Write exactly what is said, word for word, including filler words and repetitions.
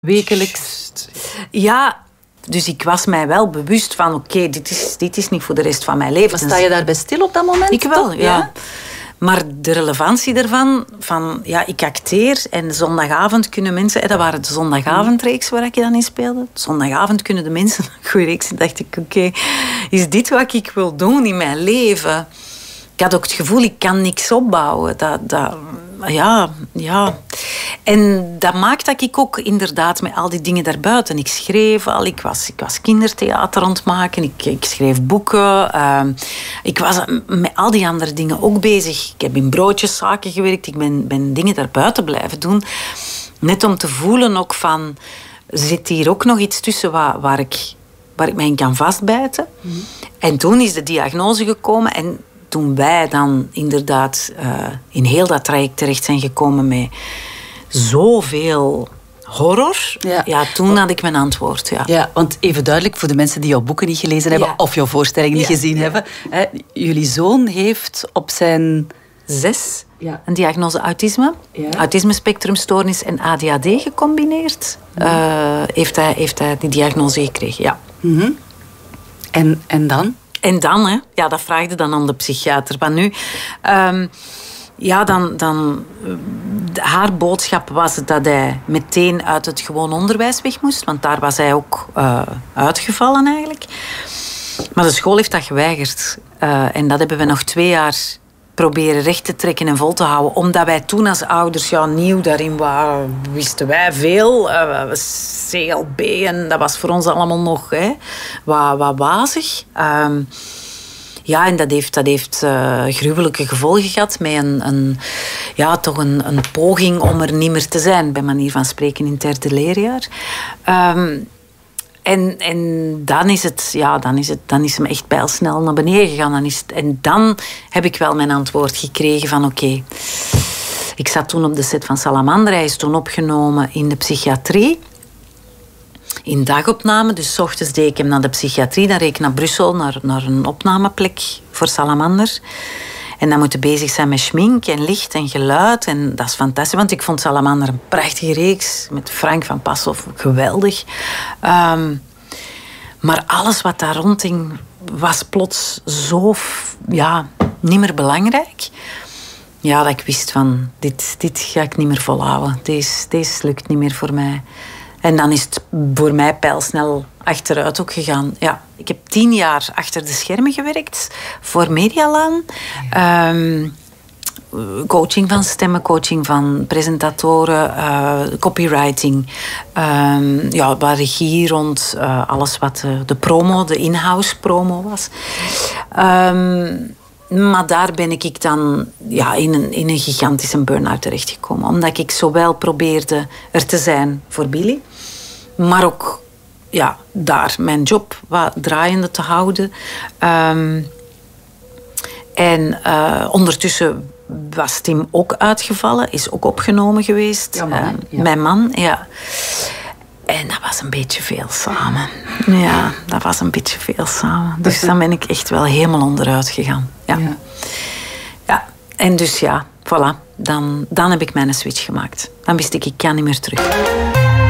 Wekelijks. Ja, dus ik was mij wel bewust van oké, okay, dit, is, dit is niet voor de rest van mijn leven. Maar sta je daarbij stil op dat moment? Ik wel, toch? ja. ja. Maar de relevantie daarvan, van ja, ik acteer en zondagavond kunnen mensen... Dat waren de zondagavondreeks waar ik dan in speelde. Zondagavond kunnen de mensen... Goeie reeks, en dacht ik, oké, okay, is dit wat ik wil doen in mijn leven? Ik had ook het gevoel, ik kan niks opbouwen. Dat, dat, ja, ja. En dat maakt dat ik ook inderdaad met al die dingen daarbuiten... Ik schreef al, ik was, ik was kindertheater aan het maken, ik, ik schreef boeken. Uh, ik was met al die andere dingen ook bezig. Ik heb in broodjeszaken gewerkt, ik ben, ben dingen daarbuiten blijven doen. Net om te voelen ook van... Zit hier ook nog iets tussen waar, waar, ik, waar ik mij in kan vastbijten? Mm-hmm. En toen is de diagnose gekomen... En toen wij dan inderdaad uh, in heel dat traject terecht zijn gekomen met zoveel horror, ja. ja, toen had ik mijn antwoord. Ja. ja, want even duidelijk voor de mensen die jouw boeken niet gelezen hebben ja. of jouw voorstelling niet ja. gezien ja. hebben. Hè, jullie zoon heeft op zijn... Zes ja. een diagnose autisme, ja. autisme-spectrumstoornis en A D H D gecombineerd. Ja. Uh, heeft, hij, heeft hij die diagnose gekregen, ja. Mm-hmm. En, en dan? En dan, hè, ja, dat vraagde dan aan de psychiater. Maar nu, um, ja, dan, dan, haar boodschap was dat hij meteen uit het gewoon onderwijs weg moest, want daar was hij ook uh, uitgevallen eigenlijk. Maar de school heeft dat geweigerd. Uh, en dat hebben we nog twee jaar proberen recht te trekken en vol te houden. Omdat wij toen als ouders ja, nieuw daarin waren, wisten wij veel. Uh, C L B en dat was voor ons allemaal nog hè, wat, wat wazig. Um, ja, en dat heeft, dat heeft uh, gruwelijke gevolgen gehad met een, een, ja, toch een, een poging om er niet meer te zijn, bij manier van spreken in het derde leerjaar. Um, En, en dan is het, ja, dan is het, dan is hem echt pijlsnel naar beneden gegaan. Dan is het, en dan heb ik wel mijn antwoord gekregen van oké. Okay, ik zat toen op de set van Salamander. Hij is toen opgenomen in de psychiatrie. In dagopname. Dus 's ochtends deed ik hem naar de psychiatrie. Dan reed ik naar Brussel, naar, naar een opnameplek voor Salamander. En dan moeten bezig zijn met schmink en licht en geluid. En dat is fantastisch, want ik vond Salamander een prachtige reeks. Met Frank van Passoff, geweldig. Um, maar alles wat daar rondhing was plots zo ja, niet meer belangrijk. Ja, dat ik wist van, dit, dit ga ik niet meer volhouden. Deze, deze lukt niet meer voor mij. En dan is het voor mij pijlsnel achteruit ook gegaan. Ja, ik heb tien jaar achter de schermen gewerkt voor Medialaan. Um, coaching van stemmen, coaching van presentatoren, uh, copywriting. Um, ja, waar regie rond uh, alles wat uh, de promo, de in-house promo was. Um, Maar daar ben ik dan ja, in, een, in een gigantische burn-out terechtgekomen. Omdat ik zowel probeerde er te zijn voor Billy, maar ook ja, daar mijn job wat draaiende te houden. Um, en uh, ondertussen was Tim ook uitgevallen, is ook opgenomen geweest. Ja, man, uh, ja. Mijn man, ja. En dat was een beetje veel samen. Ja, dat was een beetje veel samen. Dus dan ben ik echt wel helemaal onderuit gegaan. Ja. Ja. ja. En dus ja, voilà. Dan, dan heb ik mijn switch gemaakt. Dan wist ik, ik kan niet meer terug.